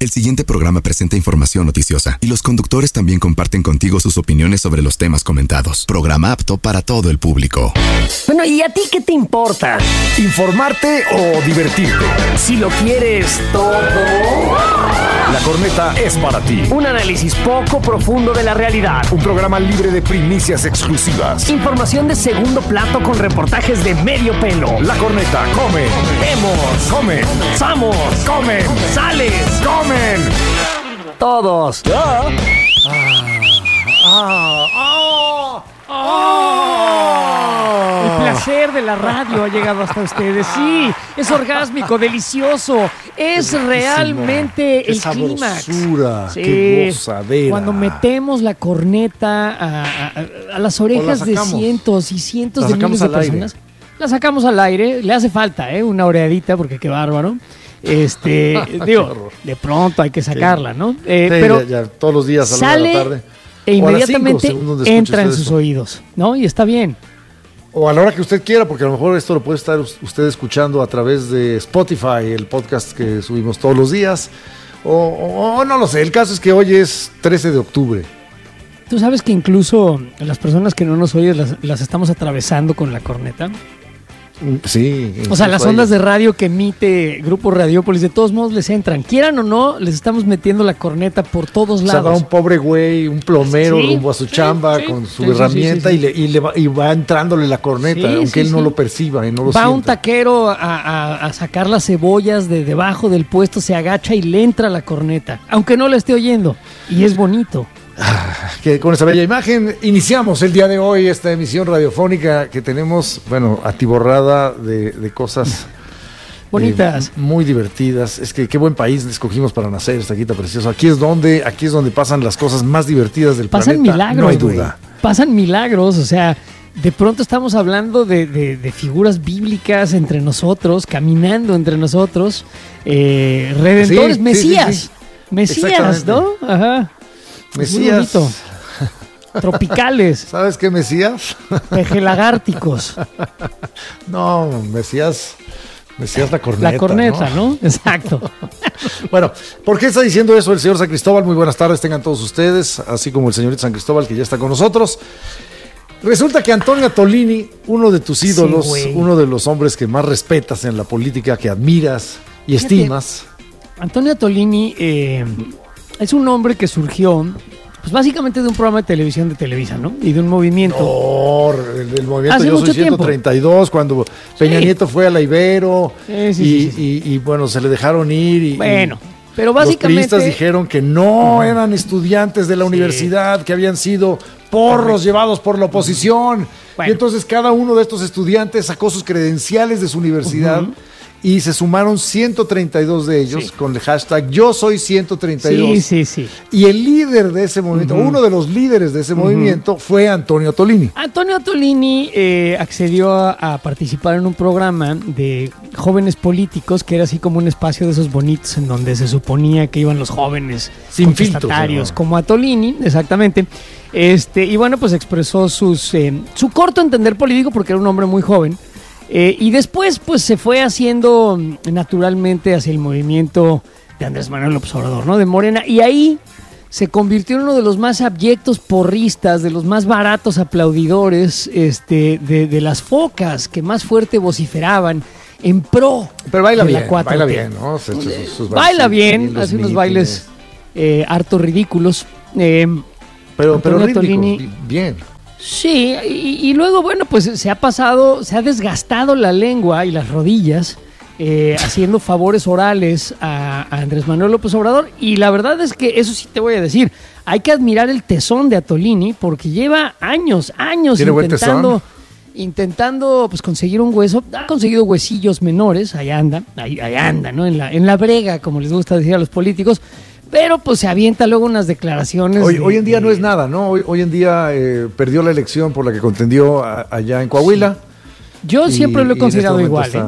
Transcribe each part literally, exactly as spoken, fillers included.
El siguiente programa presenta información noticiosa y los conductores también comparten contigo sus opiniones sobre los temas comentados. Programa apto para todo el público. Bueno, ¿y a ti qué te importa? ¿Informarte o divertirte? Si lo quieres todo... La Corneta es para ti. Un análisis poco profundo de la realidad. Un programa libre de primicias exclusivas. Información de segundo plato con reportajes de medio pelo. La Corneta come. Vemos. Come. Samos. Comen. Sales. Comen. Todos. Ah. Ah. Ah. Ah. El placer de la radio ha llegado hasta ustedes. Sí, es orgásmico, delicioso. Es realmente el clímax. Sí, qué gozadera. Cuando metemos la corneta a, a, a las orejas de cientos y cientos de miles de personas, la sacamos al aire. Le hace falta, ¿eh? Una oreadita, porque qué bárbaro. Este, digo, de pronto hay que sacarla, ¿no? Eh, sí, pero ya, ya, todos los días a la sale hora de la tarde. E inmediatamente cinco, entra en sus esto. oídos, ¿no? Y está bien. O a la hora que usted quiera, porque a lo mejor esto lo puede estar usted escuchando a través de Spotify, el podcast que subimos todos los días. O, o, o no lo sé, el caso es que hoy es trece de octubre. Tú sabes que incluso las personas que no nos oyen las, las estamos atravesando con la corneta. Sí. O sea, las ondas de radio que emite Grupo Radiópolis, de todos modos les entran. Quieran o no, les estamos metiendo la corneta por todos o sea, lados. va un pobre güey, un plomero Sí, rumbo a su sí, chamba sí, con su sí, herramienta sí, sí, sí. Y, le, y, le va, y va entrándole la corneta, Sí, aunque sí, él no sí. lo perciba y no lo Va sienta. un taquero a, a- a sacar las cebollas de debajo del puesto, se agacha y le entra la corneta, aunque no la esté oyendo. Y es bonito. Que con esa bella imagen iniciamos el día de hoy esta emisión radiofónica que tenemos, bueno, atiborrada de, de cosas Bonitas. eh, muy divertidas. Es que qué buen país escogimos para nacer, esta quita preciosa. Aquí es donde, aquí es donde pasan las cosas más divertidas del Pasan planeta. milagros, no hay güey. duda. Pasan milagros, o sea, de pronto estamos hablando de, de- de figuras bíblicas entre nosotros, caminando entre nosotros, eh, redentores, Sí, sí, Mesías, sí, sí. Mesías, ¿no? Ajá. Es muy Mesías. bonito. Tropicales, ¿Sabes qué Mesías? pejelagárticos, No, Mesías, Mesías la corneta. la corneta, ¿no? Exacto. Bueno, ¿por qué está diciendo eso el señor San Cristóbal? Muy buenas tardes, tengan todos ustedes, así como el señorito San Cristóbal que ya está con nosotros. Resulta que Antonio Tolini, uno de tus ídolos, Sí, güey. uno de los hombres que más respetas en la política, que admiras y Fíjate. estimas. Antonio Tolini eh, es un hombre que surgió, pues básicamente de un programa de televisión de Televisa, ¿no? Y de un movimiento. No, el, el movimiento Hace Yo mucho Soy ciento treinta y dos, cuando Peña Sí. Nieto fue a la Ibero Sí, sí, y, sí, sí. y- y, bueno, se le dejaron ir. Y, Bueno, pero Los básicamente. priistas dijeron que no eran estudiantes de la universidad, que habían sido porros llevados por la oposición. Bueno. Y entonces cada uno de estos estudiantes sacó sus credenciales de su universidad y se sumaron ciento treinta y dos de ellos Sí. con el hashtag Yo Soy ciento treinta y dos. Sí, sí, sí. Y el líder de ese movimiento, uno de los líderes de ese movimiento fue Antonio Tolini. Antonio Tolini eh, accedió a, a participar en un programa de jóvenes políticos que era así como un espacio de esos bonitos en donde se suponía que iban los jóvenes Sin filtros, contestatarios, ¿no? como a Tolini, exactamente. Este, y bueno, pues expresó sus, eh, su corto entender político porque era un hombre muy joven. Eh, y después, pues se fue haciendo mm, naturalmente hacia el movimiento de Andrés Manuel López Obrador, ¿no? De Morena. Y ahí se convirtió en uno de los más abyectos porristas, de los más baratos aplaudidores, este, de, de las focas que más fuerte vociferaban en pro. Pero baila de la bien, cuatro T. baila bien, ¿no? Se- sus- sus Baila bailecitos, bien, los hace unos mítines. bailes eh, harto ridículos. Eh, Pero, pero Antonio rítmico, Tolini- bi- bien. Sí, y, y luego, bueno, pues se ha pasado, se ha desgastado la lengua y las rodillas eh, haciendo favores orales a, a Andrés Manuel López Obrador. Y la verdad es que, eso sí te voy a decir, hay que admirar el tesón de Atolini porque lleva años, años ¿Tiene buen intentando, tesón? intentando pues conseguir un hueso. Ha conseguido huesillos menores, ahí anda, ahí, ahí anda, ¿no? En la, en la brega, como les gusta decir a los políticos. Pero pues se avienta luego unas declaraciones. Hoy, de- hoy en día no de- es nada, ¿no? Hoy, hoy en día eh, perdió la elección por la que contendió a- allá en Coahuila. Yo Y- siempre lo y he en considerado este igual. momento ¿eh?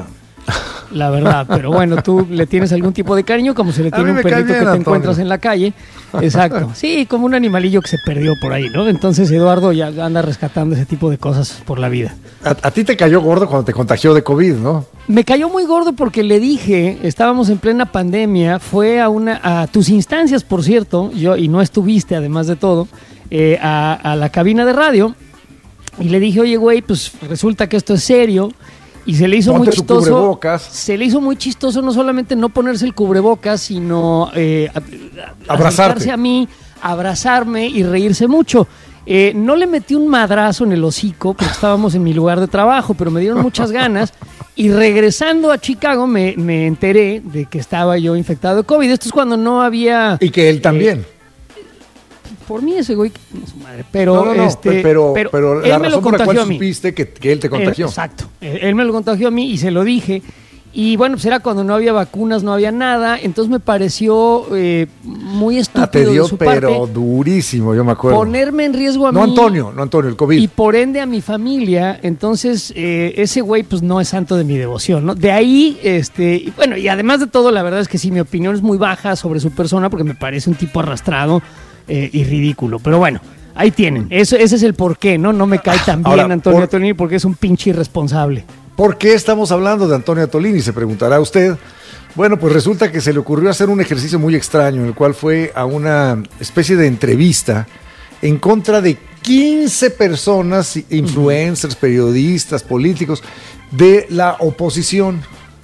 la verdad. Pero bueno, tú le tienes algún tipo de cariño, como se le tiene un perrito bien, que te Antonio. Encuentras en la calle. Exacto. Sí, como un animalillo que se perdió por ahí, ¿no? Entonces Eduardo ya anda rescatando ese tipo de cosas por la vida. A, a ti te cayó gordo cuando te contagió de COVID, ¿no? Me cayó muy gordo porque le dije, estábamos en plena pandemia, fue a una a tus instancias, por cierto, yo y no estuviste, además de todo, eh, a, a la cabina de radio, y le dije, oye, güey, pues resulta que esto es serio, y se le hizo Ponte muy chistoso. Cubrebocas. Se le hizo muy chistoso no solamente no ponerse el cubrebocas, sino eh, a, a, abrazarte a mí, abrazarme y reírse mucho. Eh, no le metí un madrazo en el hocico porque estábamos en mi lugar de trabajo, pero me dieron muchas ganas y regresando a Chicago me, me enteré de que estaba yo infectado de COVID. Esto es cuando no había... Y que él también. Eh, por mí ese güey, no, su madre, pero... No, no, no, este, pero, pero, pero él la me razón lo por la contagió cual a mí. supiste que, que él te contagió. Eh, exacto, él, él me lo contagió a mí y se lo dije. Y bueno, pues era cuando no había vacunas, no había nada, entonces me pareció eh, muy estúpido ah, te dio, de su pero parte durísimo, yo me acuerdo. Ponerme en riesgo a no mí. No Antonio, no Antonio, el COVID. Y por ende a mi familia, entonces eh, ese güey pues no es santo de mi devoción, ¿no? De ahí, este, y bueno, y además de todo, la verdad es que sí, mi opinión es muy baja sobre su persona porque me parece un tipo arrastrado eh, y ridículo, pero bueno. Ahí tienen, Eso, ese es el porqué, ¿no? No me cae tan bien Ahora, Antonio por... Tolini porque es un pinche irresponsable. ¿Por qué estamos hablando de Antonio Tolini? Se preguntará usted. Bueno, pues resulta que se le ocurrió hacer un ejercicio muy extraño, en el cual fue a una especie de entrevista en contra de quince personas, influencers, periodistas, políticos, de la oposición.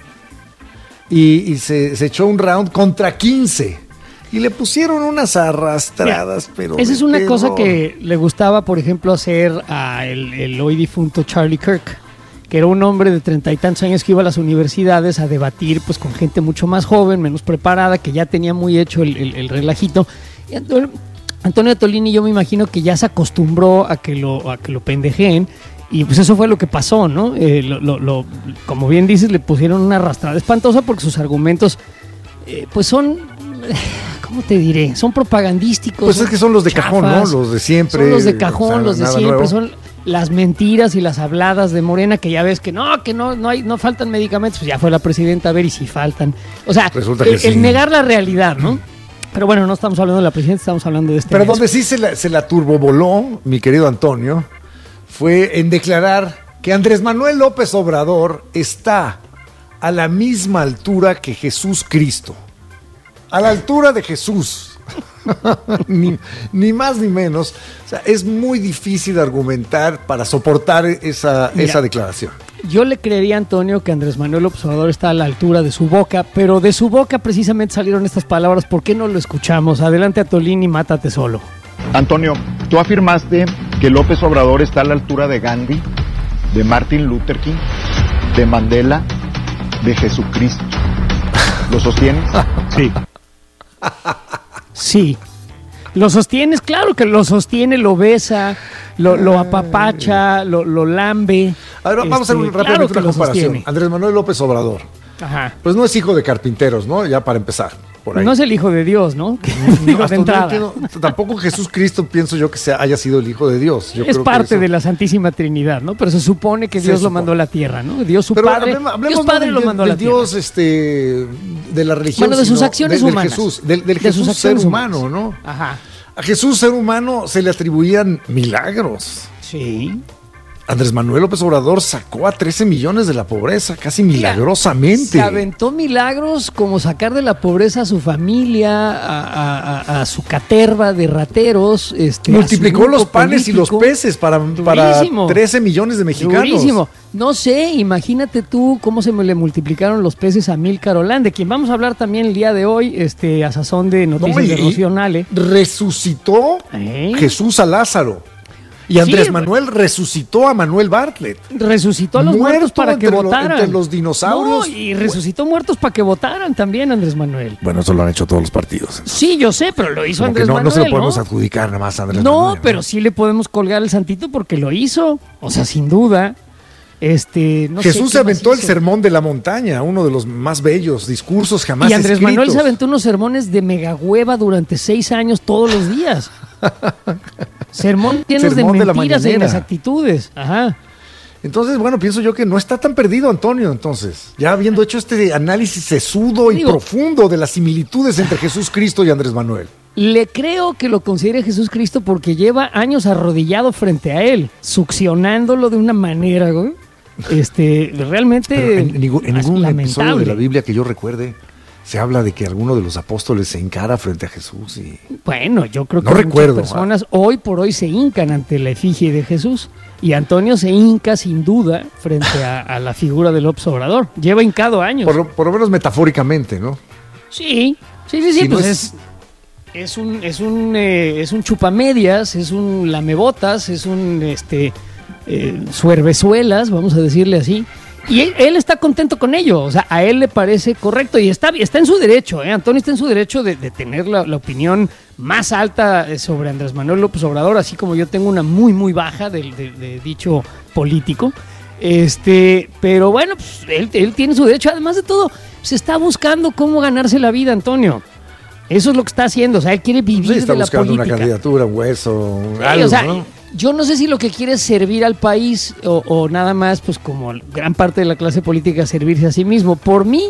Y, y se, se echó un round contra quince. Y le pusieron unas arrastradas, Mira, pero... Esa es una terror. cosa que le gustaba, por ejemplo, hacer a el, el hoy difunto Charlie Kirk, que era un hombre de treinta y tantos años que iba a las universidades a debatir pues con gente mucho más joven, menos preparada, que ya tenía muy hecho el, el, el relajito. Y Antonio, Antonio Tolini, yo me imagino que ya se acostumbró a que lo, a que lo pendejeen, y pues eso fue lo que pasó, ¿no? Eh, lo, lo, lo, como bien dices, le pusieron una arrastrada espantosa porque sus argumentos eh, pues son... ¿Cómo te diré? Son propagandísticos. Pues es que son los de cajón, ¿no? Los de siempre. Son los de cajón, o sea, los de siempre. Nuevo. Son las mentiras y las habladas de Morena, que ya ves que no, que no, no hay, no faltan medicamentos. Pues ya fue la presidenta a ver y si faltan. O sea, Resulta el, que sí. el negar la realidad, ¿no? Pero bueno, no estamos hablando de la presidenta, estamos hablando de este. Pero donde sí se la, se la turbovoló, mi querido Antonio, fue en declarar que Andrés Manuel López Obrador está a la misma altura que Jesús Cristo. A la altura de Jesús. ni, ni más ni menos. O sea, es muy difícil argumentar para soportar esa, Mira, esa declaración. Yo le creería a Antonio que Andrés Manuel López Obrador está a la altura de su boca, pero de su boca precisamente salieron estas palabras. ¿Por qué no lo escuchamos? Adelante a Tolini, mátate solo. Antonio, tú afirmaste que López Obrador está a la altura de Gandhi, de Martin Luther King, de Mandela, de Jesucristo. ¿Lo sostienes? Sí. Sí. Lo sostienes, claro que lo sostiene, lo besa, lo, lo apapacha, lo, lo lambe. A ver, vamos este, a hacer un, rápidamente claro una comparación. Sostiene. Andrés Manuel López Obrador. Ajá. Pues no es hijo de carpinteros, ¿no? Ya para empezar. Por ahí. No es el hijo de Dios, ¿no? No, Digo, de entrada. No, tampoco Jesús Cristo pienso yo que sea, haya sido el hijo de Dios. Yo es creo parte que eso... de la Santísima Trinidad, ¿no? Pero se supone que Dios se lo supone. mandó a la tierra, ¿no? Dios su Pero padre, hablemos, hablemos Dios padre del, lo mandó del a la tierra. Dios, este, de la religión. Bueno, de sus sino, acciones de, del humanas. Jesús, del, del de Jesús sus ser humanas. humano, ¿no? Ajá. A Jesús ser humano se le atribuían milagros. Sí. Andrés Manuel López Obrador sacó a trece millones de la pobreza, casi milagrosamente. Se aventó milagros como sacar de la pobreza a su familia, a, a, a su caterva de rateros. Este, Multiplicó los panes político. y los peces para, para trece millones de mexicanos. Durísimo. No sé, imagínate tú cómo se me le multiplicaron los peces a Amílcar Olán, de quien vamos a hablar también el día de hoy, este, a sazón de Noticias no, de Rocío Nale. Resucitó ¿Eh? Jesús a Lázaro. Y Andrés sí, Manuel resucitó a Manuel Bartlett. Resucitó a los Muerto muertos para que votaran. Lo, entre los dinosaurios. No, y resucitó muertos para que votaran también, Andrés Manuel. Bueno, eso lo han hecho todos los partidos. Sí, yo sé, pero lo hizo Como Andrés que no, Manuel. No se lo podemos ¿no? adjudicar nada más a Andrés no, Manuel. No, pero sí le podemos colgar el santito porque lo hizo. O sea, sin duda. Este, no Jesús sé se aventó el sermón de la montaña, uno de los más bellos discursos jamás escritos. Y Andrés escritos. Manuel se aventó unos sermones de megahueva durante seis años todos los días. Sermón llenos Sermón de mentiras e inexactitudes. Ajá. Entonces, bueno, pienso yo que no está tan perdido Antonio, entonces, ya habiendo hecho este análisis sesudo y Digo, profundo de las similitudes entre Jesús Cristo y Andrés Manuel. Le creo que lo considere Jesús Cristo porque lleva años arrodillado frente a él, succionándolo de una manera, güey. Este, realmente Pero en, en ningún, en ningún lamentable. episodio de la Biblia que yo recuerde se habla de que alguno de los apóstoles se encara frente a Jesús y... Bueno, yo creo que No muchas recuerdo, personas hoy por hoy se hincan ante la efigie de Jesús. Y Antonio se hinca sin duda frente a, a la figura de López Obrador. Lleva hincado años. Por lo, por lo menos metafóricamente, ¿no? Sí, sí, sí, sí, Si no pues es- es, es un, es un, eh, es un chupamedias, es un lamebotas, es un este eh, suervezuelas, vamos a decirle así. Y él, él está contento con ello, o sea, a él le parece correcto y está, está en su derecho, ¿eh? Antonio está en su derecho de, de tener la, la opinión más alta sobre Andrés Manuel López Obrador, así como yo tengo una muy, muy baja de, de, de dicho político. Este, pero bueno, pues, él, él tiene su derecho, además de todo, se está buscando cómo ganarse la vida, Antonio. Eso es lo que está haciendo, o sea, él quiere vivir Sí, está de la buscando una política. candidatura, un hueso, un Sí, algo, o sea, ¿no? yo no sé si lo que quiere es servir al país o, o nada más, pues como gran parte de la clase política, servirse a sí mismo. Por mí,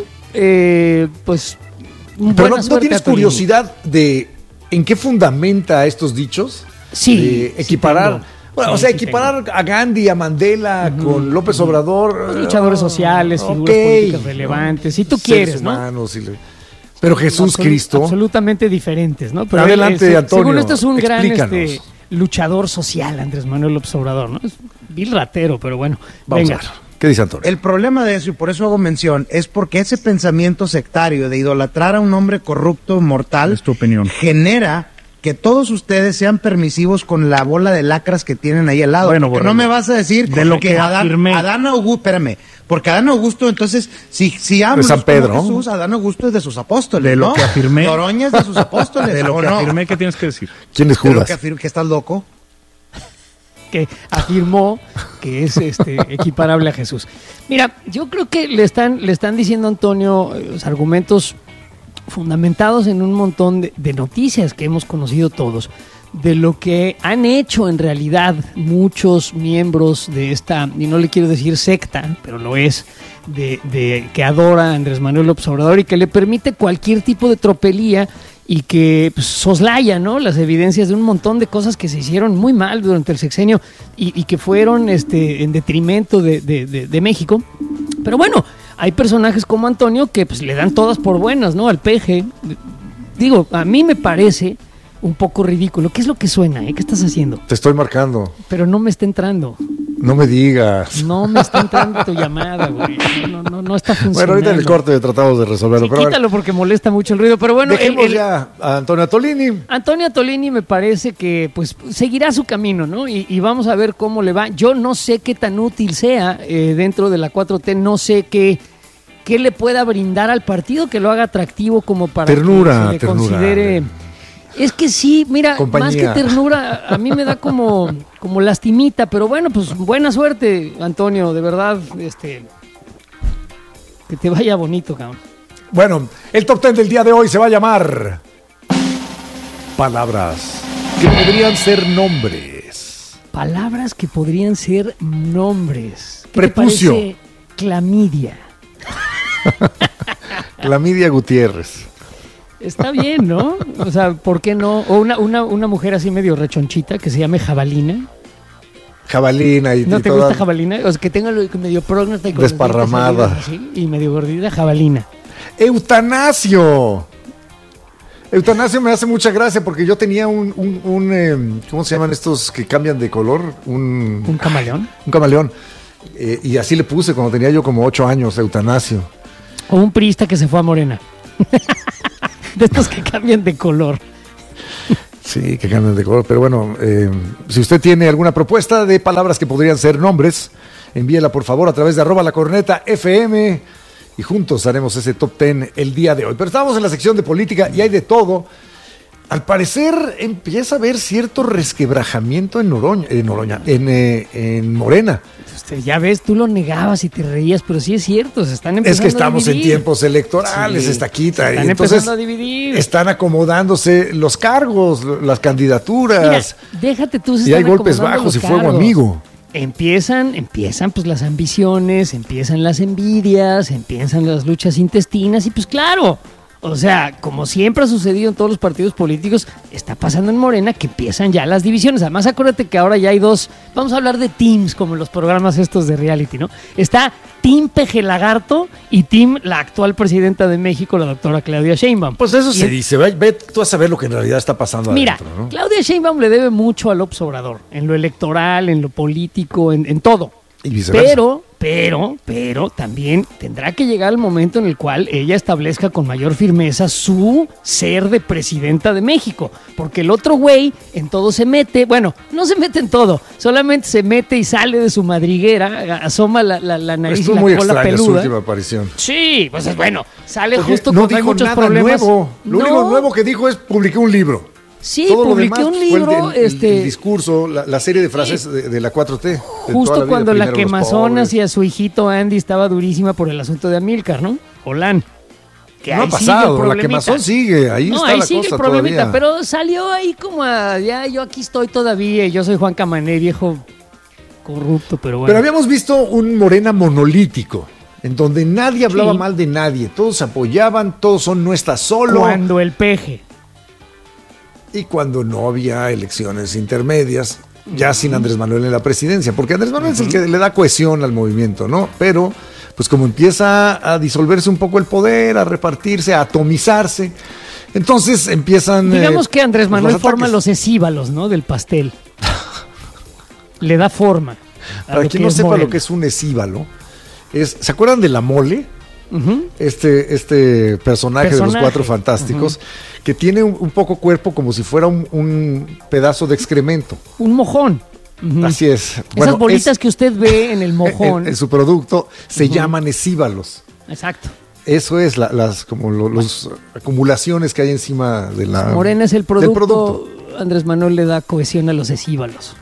eh, pues... Pero no, buena ¿no suerte tienes a Tolini. curiosidad de en qué fundamenta estos dichos? Sí, De sí equiparar... tengo. Bueno, Sí, o sea, sí equiparar a Gandhi, a Mandela con López Obrador. Los luchadores sociales, ah, figuras ok, políticas relevantes, si tú seres quieres, ¿no? humanos y le- Pero Jesús Absolut- Cristo... Absolutamente diferentes, ¿no? Pero Adelante, él, eh, se- Antonio, según esto es un gran explícanos. este, luchador social, Andrés Manuel López Obrador, ¿no? Es vil ratero, pero bueno. Vamos venga. a ver. ¿Qué dice Antonio? El problema de eso, y por eso hago mención, es porque ese pensamiento sectario de idolatrar a un hombre corrupto, mortal, Es tu opinión. genera que todos ustedes sean permisivos con la bola de lacras que tienen ahí al lado. Bueno, Porque Borrego, no me vas a decir de lo que Adán, afirmé. Adán Augusto, espérame, porque Adán Augusto, entonces, si, si AMLO San es como Pedro. Jesús, Adán Augusto es de sus apóstoles, De lo ¿no? que afirmé. Noroña es de sus apóstoles, De lo ¿o que no? afirmé, ¿qué tienes que decir? ¿Quién es De lo Judas? que afirmé, que estás loco. Que afirmó que es este equiparable a Jesús. Mira, yo creo que le están, le están diciendo a Antonio eh, los argumentos fundamentados en un montón de, de noticias que hemos conocido todos, de lo que han hecho en realidad muchos miembros de esta, y no le quiero decir secta, pero lo es, de, de que adora a Andrés Manuel López Obrador y que le permite cualquier tipo de tropelía y que pues, soslaya, ¿no?, las evidencias de un montón de cosas que se hicieron muy mal durante el sexenio y, y que fueron este, en detrimento de, de, de, de México. Pero bueno, hay personajes como Antonio que pues, le dan todas por buenas, ¿no?, al peje. Digo, a mí me parece un poco ridículo. ¿Qué es lo que suena? ¿Eh? ¿Qué estás haciendo? Te estoy marcando. Pero no me está entrando. No me digas. No me está entrando tu llamada, güey. No, no, no está funcionando. Bueno, ahorita en el corte tratamos de resolverlo. Sí, pero quítalo porque molesta mucho el ruido. Pero bueno, bueno, dejemos el- el- ya a Antonio Tolini. Antonio Tolini me parece que pues seguirá su camino, ¿no? Y, y vamos a ver cómo le va. Yo no sé qué tan útil sea eh, dentro de la cuatro T, no sé qué, qué le pueda brindar al partido que lo haga atractivo como para Ternura, que se le ternura. considere. Es que sí, mira, Compañía. más que ternura, a mí me da como, como lastimita, pero bueno, pues buena suerte, Antonio, de verdad, este, que te vaya bonito, cabrón. Bueno, el top ten del día de hoy se va a llamar Palabras que podrían ser nombres. Palabras que podrían ser nombres. ¿Qué Prepucio. te parece clamidia? Clamidia Gutiérrez. Está bien, ¿no? O sea, ¿por qué no? O una, una, una mujer así medio rechonchita que se llame Jabalina. Jabalina y ¿No y te toda gusta Jabalina? O sea, que tenga lo- medio prógnata y con los desparramada. dientes salidos así, y medio gordita, Jabalina. Eutanasio. Eutanasio me hace mucha gracia porque yo tenía un, un, un, eh, ¿cómo se llaman estos que cambian de color? Un, ¿Un camaleón? un camaleón. Eh, y así le puse cuando tenía yo como ocho años, Eutanasio. O un priista que se fue a Morena. De estos que cambian de color. Sí, que cambian de color. Pero bueno, eh, si usted tiene alguna propuesta de palabras que podrían ser nombres, envíela por favor a través de arroba la corneta F M y juntos haremos ese top ten el día de hoy. Pero estamos en la sección de política y hay de todo. Al parecer empieza a haber cierto resquebrajamiento en Noroña, en, Noroña, en, eh, en Morena. Este, ya ves, tú lo negabas y te reías, pero sí es cierto, se están empezando Es que estamos a en dividir. tiempos electorales, Sí, esta quita. se están y entonces empezando a dividir. están acomodándose los cargos, las candidaturas. Mira, déjate tú. Se y hay están golpes acomodando bajos y los fuego cargos. amigo. empiezan, empiezan pues las ambiciones, empiezan las envidias, empiezan las luchas intestinas y pues claro, o sea, como siempre ha sucedido en todos los partidos políticos, está pasando en Morena que empiezan ya las divisiones. Además, acuérdate que ahora ya hay dos, vamos a hablar de teams, como en los programas estos de reality, ¿no? Está Team Peje Lagarto y Team la actual presidenta de México, la doctora Claudia Sheinbaum. Pues eso y se en, dice, ve, ve tú a saber lo que en realidad está pasando mira, adentro, ¿no? Claudia Sheinbaum le debe mucho a López Obrador, en lo electoral, en lo político, en, en todo. Y viceversa. Pero, pero, pero también tendrá que llegar el momento en el cual ella establezca con mayor firmeza su ser de presidenta de México. Porque el otro güey en todo se mete, bueno, no se mete en todo, solamente se mete y sale de su madriguera, asoma la, la, la nariz Estuvo y la muy cola extraña peluda. su última aparición. Sí, pues es bueno, sale Porque justo no cuando hay dijo muchos nada problemas. nuevo. Lo No. único nuevo que dijo es publiqué un libro. Sí, Todo lo publiqué demás un fue el- libro, el, el- este, el discurso, la, la serie de frases de, de la cuatro T. de toda justo vida, cuando la primero los quemazonas pobres. y a su hijito Andy estaba durísima por el asunto de Amílcar, ¿no? Holán. Que No ha ahí sigue el pasado, la problemita. quemazón sigue, ahí No, está ahí la sigue cosa el problemita, todavía. pero salió ahí como a, ya yo aquí estoy todavía, y yo soy Juan Camané, viejo corrupto, pero bueno. Pero habíamos visto un Morena monolítico, en donde nadie hablaba Sí. mal de nadie, todos se apoyaban, todos son no estás solo. Cuando el peje. Y cuando no había elecciones intermedias, ya sin Andrés Manuel en la presidencia, porque Andrés Manuel es el que le da cohesión al movimiento, ¿no? Pero, pues como empieza a disolverse un poco el poder, a repartirse, a atomizarse, entonces empiezan... Digamos eh, que Andrés pues, Manuel los forma ataques. los escíbalos, ¿no? Del pastel. Le da forma. a Para lo quien que no es sepa Morena. lo que es un escíbalo, es, ¿se acuerdan de la mole? Ujú. Este, este personaje, de los Personaje. Cuatro Fantásticos, que tiene un, un poco cuerpo como si fuera un, un pedazo de excremento. Un mojón. Ujú. Así es. Esas Bueno, bolitas es- que usted ve en el mojón. En, en su producto se llaman escíbalos. Exacto. Eso es la- las como lo- los acumulaciones que hay encima de la Morena es el del producto. Andrés Manuel le da cohesión a los escíbalos.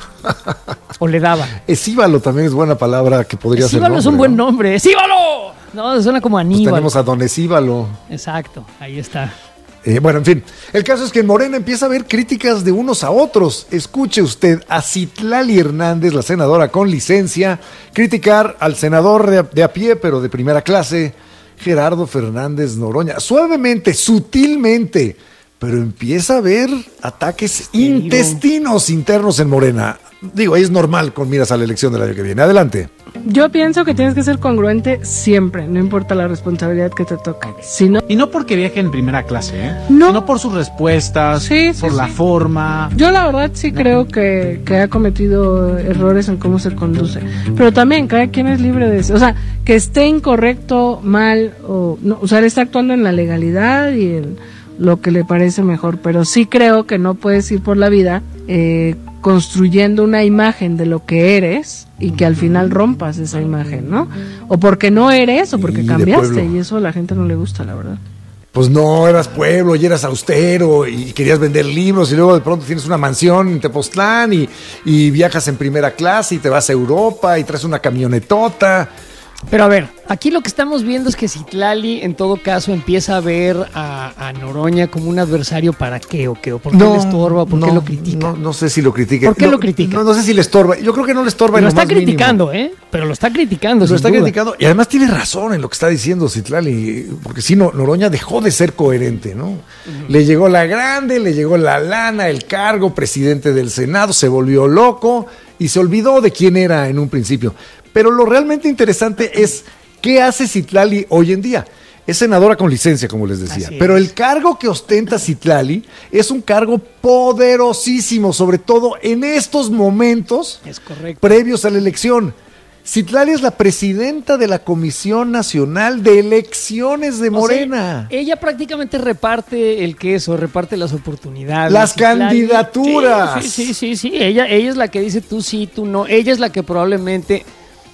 O le daba. Escíbalo también es buena palabra que podría ser. Escíbalo es un nombre, buen ¿no? nombre. ¡Escíbalo! No, suena como Pues Aníbal. tenemos a Don Escíbalo. Exacto, ahí está. Eh, bueno, en fin, el caso es que en Morena empieza a haber críticas de unos a otros. Escuche usted a Citlali Hernández, la senadora con licencia, criticar al senador de a, de a pie, pero de primera clase, Gerardo Fernández Noroña. Suavemente, sutilmente, pero empieza a haber ataques intestinos internos en Morena. Digo, es normal con miras a la elección del año que viene. Adelante. Yo pienso que tienes que ser congruente siempre, no importa la responsabilidad que te toque. Si no, Y no porque viaje en primera clase, ¿eh? No. Sino por sus respuestas, Sí, sí, por la sí. forma. yo la verdad sí creo que, que ha cometido errores en cómo se conduce. Pero también cada quien es libre de eso. O sea, que esté incorrecto, mal, o no, o sea, él está actuando en la legalidad y en lo que le parece mejor. Pero sí creo que no puedes ir por la vida eh, construyendo una imagen de lo que eres y que al final rompas esa imagen, ¿no? O porque no eres o porque Y de cambiaste, pueblo. y eso a la gente no le gusta, la verdad. Pues no, eras pueblo y eras austero y querías vender libros y luego de pronto tienes una mansión en Tepoztlán y, y viajas en primera clase y te vas a Europa y traes una camionetota. Pero a ver, aquí lo que estamos viendo es que Citlali, en todo caso, empieza a ver a, a Noroña como un adversario para qué o qué, o por qué le estorba, o por qué no, lo critica. No, no sé si lo critica. ¿Por qué No, lo critica? No, no sé si le estorba. Yo creo que no le estorba. Pero en lo está más mínimo. criticando, ¿eh? Pero lo está criticando, Lo sin está duda. criticando y además tiene razón en lo que está diciendo Citlali, porque si no, Noroña dejó de ser coherente, ¿no? Le llegó la grande, le llegó la lana, el cargo, presidente del Senado, se volvió loco y se olvidó de quién era en un principio. Pero lo realmente interesante es qué hace Citlali hoy en día. Es senadora con licencia, como les decía. Así Pero es. el cargo que ostenta Citlali es un cargo poderosísimo, sobre todo en estos momentos Es correcto. previos a la elección. Citlali es la presidenta de la Comisión Nacional de Elecciones de O sea, Morena. ella prácticamente reparte el queso, reparte las oportunidades. Las Citlali- candidaturas. Sí, sí, sí, sí, sí. Ella, ella es la que dice tú sí, tú no. Ella es la que probablemente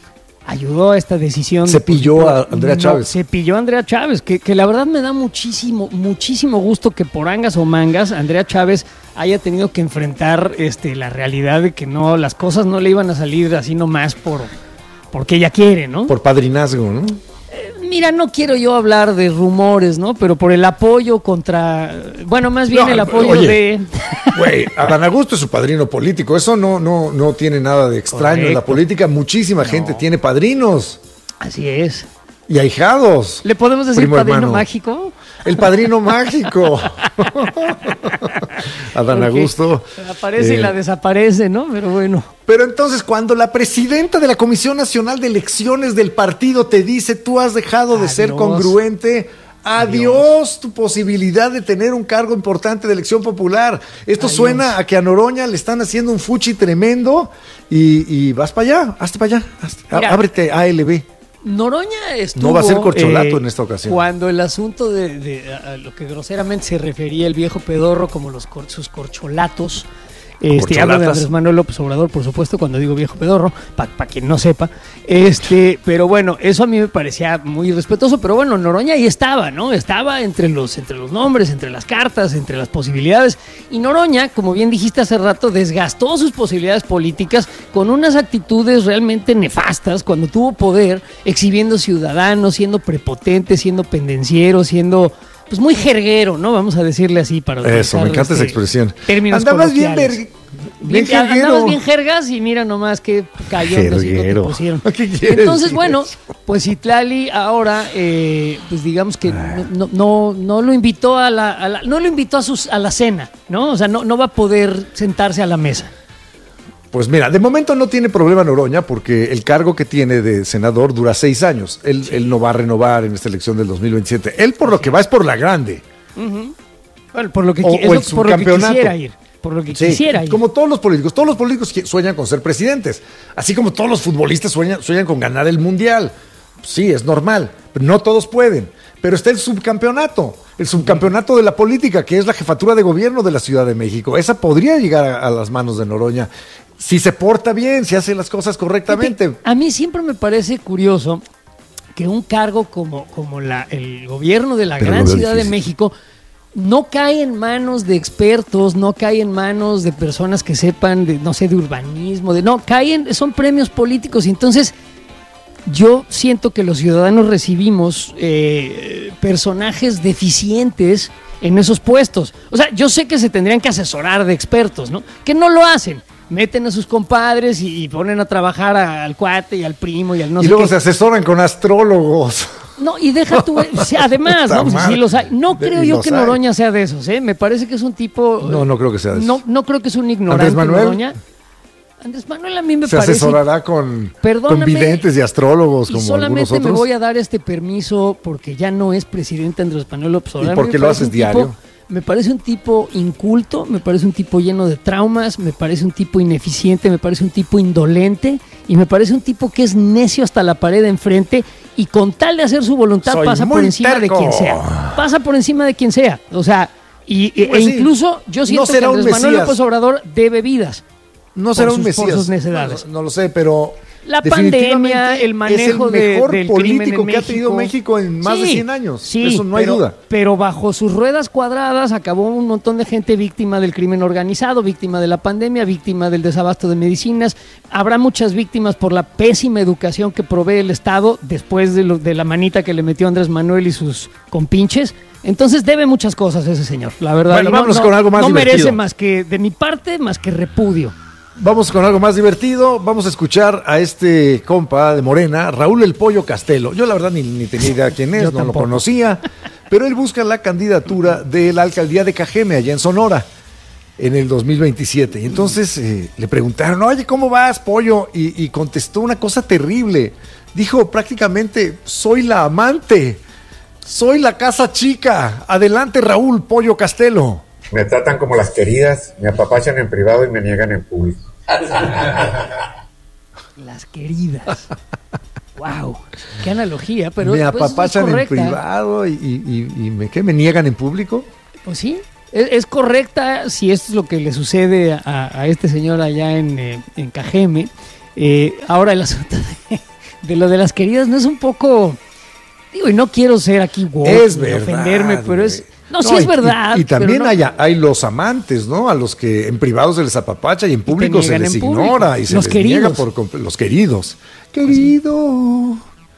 ayudó a esta decisión. de, Cepilló pues, a Andrea Chávez. Cepilló a Andrea Chávez, que, que la verdad me da muchísimo, muchísimo gusto que por angas o mangas Andrea Chávez haya tenido que enfrentar este, la realidad de que no, las cosas no le iban a salir así nomás por porque ella quiere, ¿no? Por padrinazgo, ¿no? Mira, no quiero yo hablar de rumores, ¿no? Pero por el apoyo contra... Bueno, más bien No, el apoyo oye, de... Güey, Adán Augusto es su padrino político. Eso no, no, no tiene nada de extraño en la Correcto. política. Muchísima no. gente tiene padrinos. Así es. Y ahijados. ¿Le podemos decir Primo padrino hermano. mágico? El padrino mágico. Adán Porque Augusto. aparece eh, y la desaparece, ¿no? Pero bueno. Pero entonces, cuando la presidenta de la Comisión Nacional de Elecciones del partido te dice, tú has dejado de Adiós. ser congruente, adiós, adiós tu posibilidad de tener un cargo importante de elección popular. Esto adiós. Suena a que a Noroña le están haciendo un fuchi tremendo y, y vas para allá, hazte para allá, hazte, Mira, ábrete A L B. Noroña estuvo... No va a ser corcholato eh, en esta ocasión. Cuando el asunto de, de a lo que groseramente se refería el viejo pedorro como los sus corcholatos... Este, hablo de Andrés Manuel López Obrador, por supuesto, cuando digo viejo pedorro, para pa quien no sepa. Este, pero bueno, eso a mí me parecía muy respetuoso, pero bueno, Noroña ahí estaba, ¿no? Estaba entre los, entre los nombres, entre las cartas, entre las posibilidades. Y Noroña, como bien dijiste hace rato, desgastó sus posibilidades políticas con unas actitudes realmente nefastas cuando tuvo poder, exhibiendo ciudadanos, siendo prepotente, siendo pendenciero, siendo... pues muy jerguero, ¿no? Vamos a decirle así para eso, me encanta este, esa expresión. Términos Andabas bien, ver, bien, bien jerguero. Andabas bien jergas y mira nomás qué cayó que pusieron. Entonces, bueno, eso? pues Citlali ahora, eh, pues digamos que no, no, no, no lo invitó a la, a la, no lo invitó a sus a la cena, ¿no? O sea, no, no va a poder sentarse a la mesa. Pues mira, de momento no tiene problema Noroña porque el cargo que tiene de senador dura seis años. Él, sí. él no va a renovar en esta elección del dos mil veintisiete. Él por lo que va es por la grande. Uh-huh. Bueno, por lo que, o, es o lo, por lo que quisiera ir. Por lo que sí, quisiera ir. Como todos los políticos. Todos los políticos sueñan con ser presidentes. Así como todos los futbolistas sueñan, sueñan con ganar el mundial. Sí, es normal. Pero no todos pueden. Pero está el subcampeonato. El subcampeonato de la política, que es la jefatura de gobierno de la Ciudad de México. Esa podría llegar a, a las manos de Noroña. Si se porta bien, si hace las cosas correctamente. A mí siempre me parece curioso que un cargo como, como la, el gobierno de la Pero gran Ciudad difícil. de México no cae en manos de expertos, no cae en manos de personas que sepan, de, no sé, de urbanismo, de no, caen, son premios políticos y entonces yo siento que los ciudadanos recibimos eh, personajes deficientes en esos puestos. O sea, yo sé que se tendrían que asesorar de expertos, ¿no? Que no lo hacen. Meten a sus compadres y, y ponen a trabajar a, al cuate y al primo y al no y sé luego qué. se asesoran con astrólogos. No, y deja tú, además, ¿no? Pues sí los hay. No creo yo que Noroña sea de esos, ¿eh? Me parece que es un tipo... No, no creo que sea de esos. No, no creo que es un ignorante. ¿Andrés Manuel? Noroña. Andrés Manuel a mí me se parece... Se asesorará con, con videntes y astrólogos y como solamente algunos otros. Me voy a dar este permiso porque ya no es presidente Andrés Manuel López Obrador. ¿Y por qué lo haces diario? Tipo, me parece un tipo inculto, me parece un tipo lleno de traumas, me parece un tipo ineficiente, me parece un tipo indolente y me parece un tipo que es necio hasta la pared de enfrente y con tal de hacer su voluntad Soy pasa por encima terco. de quien sea. Pasa por encima de quien sea. O sea, y, pues e sí, incluso yo siento no será que Andrés Manuel López Obrador debe vidas. No será sus, un mesías. Por sus necedades. No, no lo sé, pero... La pandemia, el manejo es el mejor de, del político crimen en que ha tenido México en más sí, de cien años. Sí, eso no pero, hay duda. Pero bajo sus ruedas cuadradas acabó un montón de gente víctima del crimen organizado, víctima de la pandemia, víctima del desabasto de medicinas. Habrá muchas víctimas por la pésima educación que provee el Estado después de, lo, de la manita que le metió Andrés Manuel y sus compinches. Entonces debe muchas cosas ese señor, la verdad. Bueno, no, vámonos no, con algo más no divertido. merece más que, de mi parte, más que repudio. Vamos con algo más divertido. Vamos a escuchar a este compa de Morena, Raúl El Pollo Castelo. Yo la verdad ni, ni tenía idea quién es, no tampoco. Lo conocía, pero él busca la candidatura de la alcaldía de Cajeme, allá en Sonora, en el dos mil veintisiete. Y entonces eh, le preguntaron, oye, ¿cómo vas, Pollo? Y, y contestó una cosa terrible. Dijo prácticamente, soy la amante, soy la casa chica. Adelante, Raúl Pollo Castelo. Me tratan como las queridas, me apapachan en privado y me niegan en público. Las queridas. Wow, qué analogía, pero me pues, apapachan es en privado y, y, y me, ¿qué, me niegan en público. Pues sí, es, es correcta si esto es lo que le sucede a, a este señor allá en, eh, en Cajeme. Eh, ahora el asunto de, de lo de las queridas no es un poco, digo, y no quiero ser aquí woke, es verdad, ofenderme, pero es No, no, sí y, es verdad. Y, y también no, hay, hay los amantes, ¿no? A los que en privado se les apapacha y en público se les ignora y se los les queridos. niega por completo. Los queridos. Querido.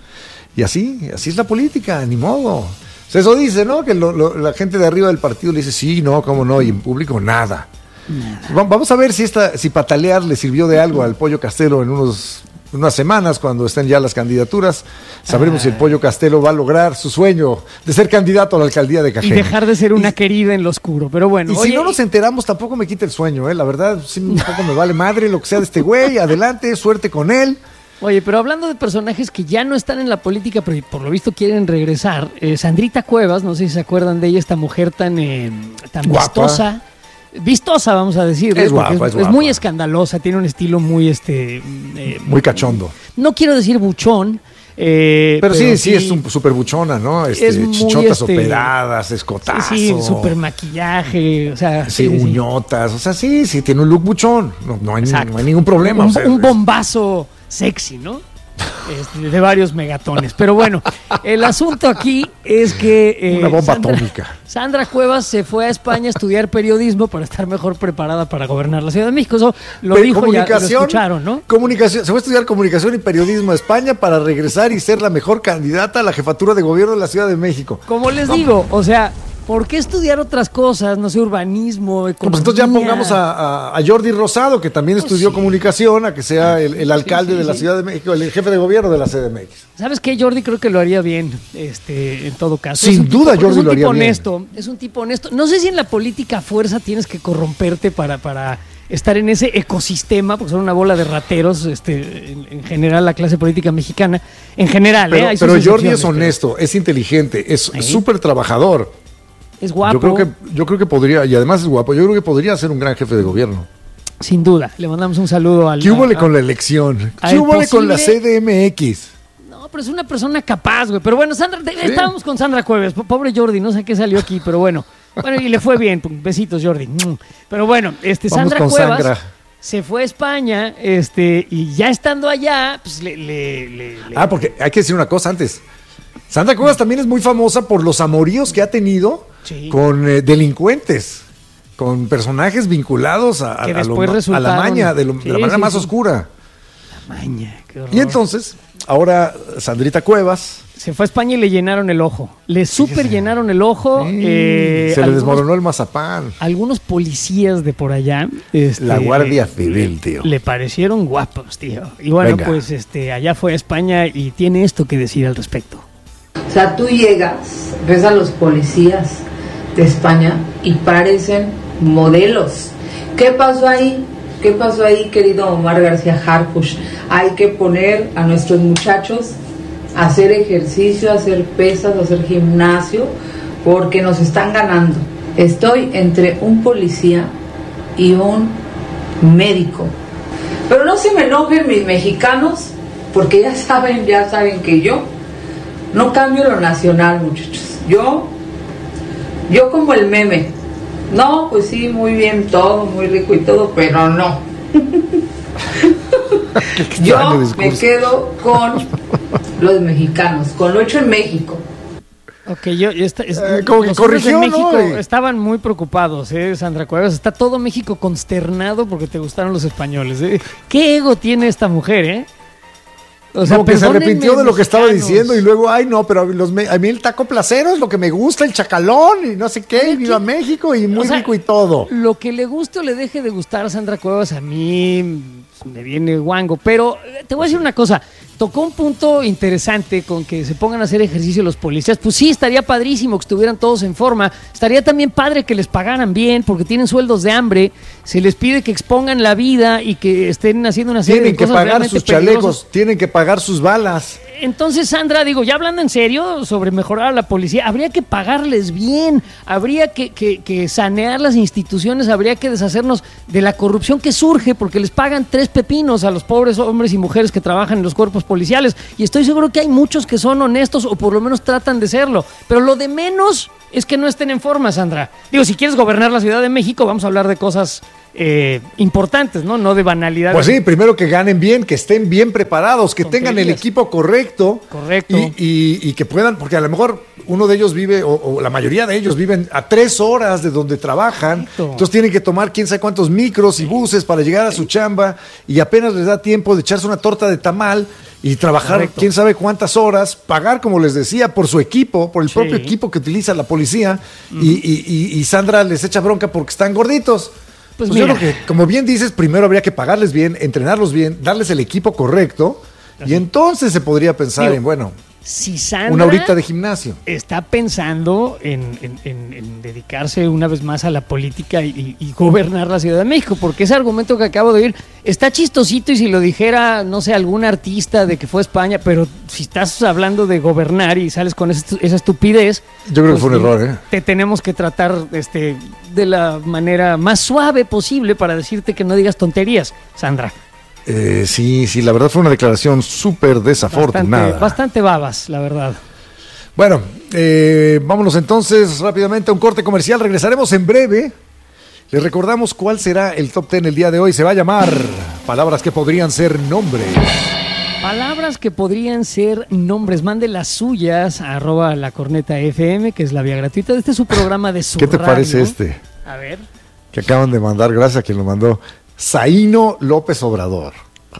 Y así, así es la política, ni modo. O sea, eso dice, ¿no? Que lo, lo, la gente de arriba del partido le dice, sí, no, cómo no, y en público nada. nada. Vamos a ver si esta, si patalear le sirvió de algo al Pollo Castelo en unos, unas semanas, cuando estén ya las candidaturas. Sabremos ah. si el Pollo Castelo va a lograr su sueño de ser candidato a la alcaldía de Cajeme. Y dejar de ser una y, querida en lo oscuro, pero bueno. Y oye, si no nos enteramos, tampoco me quita el sueño, ¿eh? La verdad, sí, un poco me vale madre lo que sea de este güey. Adelante, suerte con él. Oye, pero hablando de personajes que ya no están en la política, pero por lo visto quieren regresar, eh, Sandrita Cuevas, no sé si se acuerdan de ella, esta mujer tan, eh, tan vistosa, vistosa vamos a decir, es, guapa, es, es, es muy escandalosa, tiene un estilo muy, este, eh, muy cachondo. No quiero decir buchón. Eh, pero, pero sí, sí, sí es un súper buchona, ¿no? Este, muy, chichotas este, operadas, escotazo. Sí, sí súper maquillaje, o sea. Sí, sí uñotas, sí. o sea, sí, sí, tiene un look buchón, no, no, hay, no hay ningún problema. Un, o sea, un bombazo sexy, ¿no? Este, de varios megatones. Pero bueno, el asunto aquí es que eh, una bomba Sandra, atómica. Sandra Cuevas se fue a España a estudiar periodismo para estar mejor preparada para gobernar la Ciudad de México. Eso lo Pero dijo ya, lo escucharon, ¿no? Comunicación, se fue a estudiar comunicación y periodismo a España para regresar y ser la mejor candidata a la jefatura de gobierno de la Ciudad de México. Como les no. digo, o sea, ¿por qué estudiar otras cosas? No sé, urbanismo, economía. Pues entonces ya pongamos a, a, a Jordi Rosado, que también pues estudió sí. comunicación, a que sea el, el alcalde sí, sí, de la sí. Ciudad de México, el jefe de gobierno de la C D M X. ¿Sabes qué? Jordi creo que lo haría bien, este, en todo caso. Sin duda tipo, Jordi lo haría honesto, bien. Es un tipo honesto. No sé si en la política a fuerza tienes que corromperte para, para estar en ese ecosistema, porque son una bola de rateros, este, en, en general la clase política mexicana, en general. Pero, ¿eh? pero Jordi es honesto, pero... es inteligente, es súper trabajador. Es guapo. Yo creo que, yo creo que podría, y además es guapo, yo creo que podría ser un gran jefe de gobierno. Sin duda. Le mandamos un saludo al... ¿Qué hubo con la elección? ¿Qué hubo con la C D M X? No, pero es una persona capaz, güey. Pero bueno, Sandra, ¿sí? Estábamos con Sandra Cuevas. Pobre Jordi, no sé qué salió aquí, pero bueno. Bueno, y le fue bien. Besitos, Jordi. Pero bueno, este Sandra Cuevas Sangra. se fue a España, este, y ya estando allá, pues le, le, le, le... Ah, porque hay que decir una cosa antes. Sandra Cuevas también es muy famosa por los amoríos que ha tenido sí. con eh, delincuentes, con personajes vinculados a, a, a, lo, a la maña, de, lo, sí, de la manera sí, más sí. oscura. La maña, qué horror. Y entonces, ahora Sandrita Cuevas... Se fue a España y le llenaron el ojo. Le súper sí, llenaron el ojo. Sí, eh, se le desmoronó el mazapán. Algunos policías de por allá. Este, la Guardia Civil, tío. Le parecieron guapos, tío. Y bueno, Venga. pues este, allá fue a España y tiene esto que decir al respecto. O sea, tú llegas, ves a los policías de España y parecen modelos. ¿Qué pasó ahí? ¿Qué pasó ahí, querido Omar García Harfuch? Hay que poner a nuestros muchachos a hacer ejercicio, a hacer pesas, a hacer gimnasio, porque nos están ganando. Estoy entre un policía y un médico. Pero no se me enojen mis mexicanos, porque ya saben, ya saben que yo no cambio lo nacional, muchachos. Yo, yo como el meme. No, pues sí, muy bien todo, muy rico y todo, pero no. Yo me quedo con los mexicanos, con lo hecho en México. Ok, yo, yo está, es, eh, como que corrigió, en México ¿no? estaban muy preocupados, ¿eh, Sandra Cuevas? Está todo México consternado porque te gustaron los españoles, ¿eh? ¿Qué ego tiene esta mujer, eh? O sea, como que se arrepintió de lo que estaba diciendo y luego, ay no, pero los, a mí el taco placero es lo que me gusta, el chacalón y no sé qué, y viva México y muy o sea, rico y todo. Lo que le guste o le deje de gustar a Sandra Cuevas, a mí me viene guango, pero te voy a decir una cosa, tocó un punto interesante con que se pongan a hacer ejercicio los policías. Pues sí, estaría padrísimo que estuvieran todos en forma, estaría también padre que les pagaran bien porque tienen sueldos de hambre, se les pide que expongan la vida y que estén haciendo una serie tienen de cosas realmente peligrosas. Tienen que pagar sus chalecos, tienen que pagar sus balas. Entonces, Sandra, digo, ya hablando en serio sobre mejorar a la policía, habría que pagarles bien, habría que, que, que sanear las instituciones, habría que deshacernos de la corrupción que surge porque les pagan tres pepinos a los pobres hombres y mujeres que trabajan en los cuerpos policiales, y estoy seguro que hay muchos que son honestos o por lo menos tratan de serlo, pero lo de menos es que no estén en forma, Sandra. Digo, si quieres gobernar la Ciudad de México, vamos a hablar de cosas eh, importantes, ¿no? No de banalidad. Pues sí, primero que ganen bien, que estén bien preparados, que tengan el equipo correcto. Correcto. Y, y, y que puedan, porque a lo mejor uno de ellos vive, o, o la mayoría de ellos viven a tres horas de donde trabajan. Correcto. Entonces tienen que tomar quién sabe cuántos micros y buses para llegar a su chamba y apenas les da tiempo de echarse una torta de tamal y trabajar Correcto. quién sabe cuántas horas, pagar, como les decía, por su equipo, por el sí. propio equipo que utiliza la policía. Mm. Y, y, y, y Sandra les echa bronca porque están gorditos. Pues, pues yo creo que, como bien dices, primero habría que pagarles bien, entrenarlos bien, darles el equipo correcto. Así. Y entonces se podría pensar Digo, en, bueno, si Sandra una horita de gimnasio. Está pensando en, en, en, en dedicarse una vez más a la política y, y, y gobernar la Ciudad de México, porque ese argumento que acabo de oír está chistosito y si lo dijera, no sé, algún artista de que fue a España, pero si estás hablando de gobernar y sales con esa, esa estupidez... Yo creo pues, que fue un error, ¿eh? Te tenemos que tratar este, de la manera más suave posible para decirte que no digas tonterías, Sandra. Eh, sí, sí, la verdad fue una declaración súper desafortunada. Bastante, bastante babas, la verdad. Bueno, eh, vámonos entonces rápidamente a un corte comercial. Regresaremos en breve. Les recordamos cuál será el top ten el día de hoy. Se va a llamar Palabras que podrían ser nombres. Palabras que podrían ser nombres. Mande las suyas a arroba la corneta F M, que es la vía gratuita. Este es su programa de su ¿Qué te radio. parece este? A ver. Que acaban de mandar, gracias a quien lo mandó. Zaino López Obrador.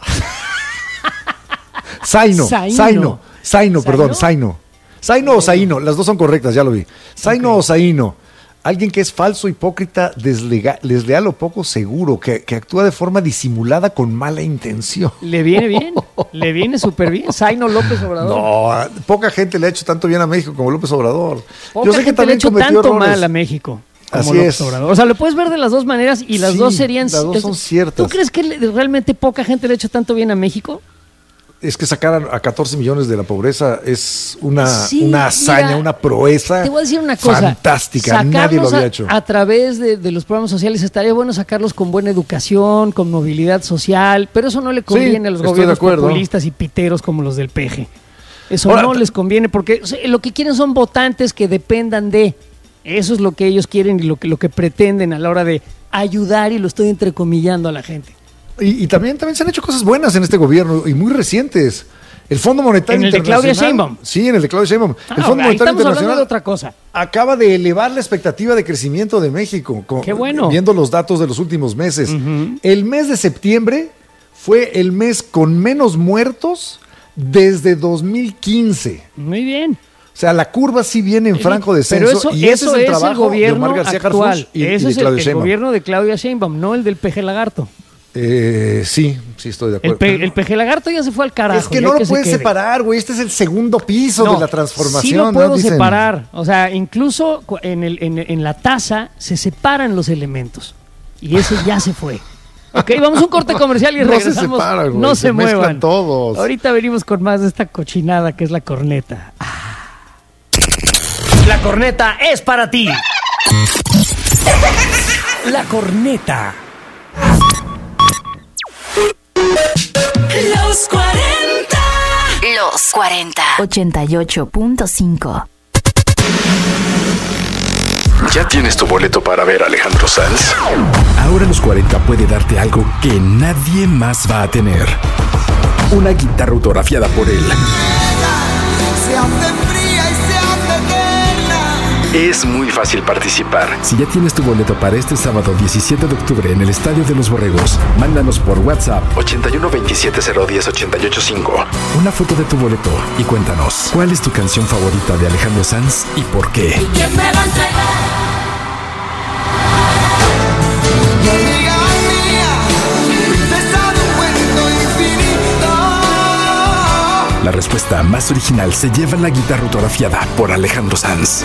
Zaino, Zaino, Zaino, perdón, Zaino. Zaino o Zaino, las dos son correctas, ya lo vi. Zaino okay. o Zaino. Alguien que es falso, hipócrita, deslega, desleal o poco seguro, que, que actúa de forma disimulada con mala intención. Le viene bien, le viene súper bien. Zaino López Obrador. No, poca gente le ha hecho tanto bien a México como López Obrador. Poca Yo sé gente que también le ha hecho tanto errores. mal a México. Como Así López es. Obrador. O sea, lo puedes ver de las dos maneras y las sí, dos serían... Las dos son ciertas. ¿Tú crees que realmente poca gente le ha hecho tanto bien a México? Es que sacar a catorce millones de la pobreza es una, sí, una hazaña, mira, una proeza te voy a decir una cosa, fantástica. Nadie lo había a, hecho. A través de, de los programas sociales estaría bueno sacarlos con buena educación, con movilidad social, pero eso no le conviene sí, a los gobiernos populistas y piteros como los del P G. Eso Ahora, no les conviene porque o sea, lo que quieren son votantes que dependan de... Eso es lo que ellos quieren y lo que, lo que pretenden a la hora de ayudar, y lo estoy entrecomillando a la gente. Y, y también, también se han hecho cosas buenas en este gobierno y muy recientes. El Fondo Monetario ¿En el Internacional. de Claudia Sheinbaum? Sí, en el de Claudia Sheinbaum. Ah, el Fondo Monetario estamos Internacional hablando de otra cosa. Acaba de elevar la expectativa de crecimiento de México. Con, Qué bueno. Viendo los datos de los últimos meses. Uh-huh. El mes de septiembre fue el mes con menos muertos desde dos mil quince. Muy bien. O sea, la curva sí viene en franco descenso. Pero eso, y ese eso es el es trabajo el gobierno de Omar García actual. Harfuch y, eso y de es el, Claudia el Sheinbaum. gobierno de Claudia Sheinbaum, no el del P G Lagarto. Eh, sí, sí estoy de acuerdo. El, P, el P G Lagarto ya se fue al carajo. Es que no lo puedes separar, güey. Este es el segundo piso no, de la transformación. Sí lo puedo ¿no? Dicen... separar. O sea, incluso en, el, en, en la taza se separan los elementos. Y ese ya se fue. Ok, vamos a un corte comercial y no regresamos. Se separan, güey. No se, se muevan todos. Ahorita venimos con más de esta cochinada que es la corneta. Ah. La corneta es para ti. La corneta. Los cuarenta. Los cuarenta. ochenta y ocho punto cinco. ¿Ya tienes tu boleto para ver a Alejandro Sanz? Ahora Los cuarenta puede darte algo que nadie más va a tener. Una guitarra autografiada por él. Se hace fría y se hace eterna. Es muy fácil participar. Si ya tienes tu boleto para este sábado diecisiete de octubre en el Estadio de los Borregos, mándanos por WhatsApp ochenta y uno veintisiete cero diez ochenta y ocho cinco una foto de tu boleto y cuéntanos cuál es tu canción favorita de Alejandro Sanz y por qué. ¿Y quién me va a entregar? La respuesta más original se lleva la guitarra autografiada por Alejandro Sanz.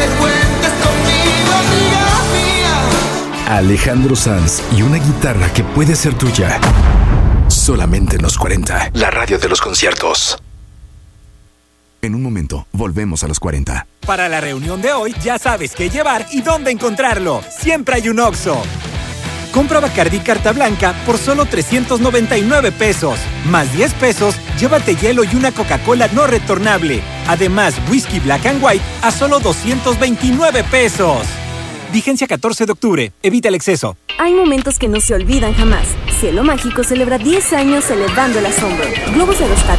Alejandro Sanz y una guitarra que puede ser tuya. Solamente en Los cuarenta, la radio de los conciertos. En un momento, volvemos a Los cuarenta. Para la reunión de hoy, ya sabes qué llevar y dónde encontrarlo. Siempre hay un Oxxo. Compra Bacardí Carta Blanca por solo trescientos noventa y nueve pesos. Más diez pesos, llévate hielo y una Coca-Cola no retornable. Además, whisky Black and White a solo doscientos veintinueve pesos. Vigencia catorce de octubre. Evita el exceso. Hay momentos que no se olvidan jamás. Cielo Mágico celebra diez años elevando el asombro. Globos aerostáticos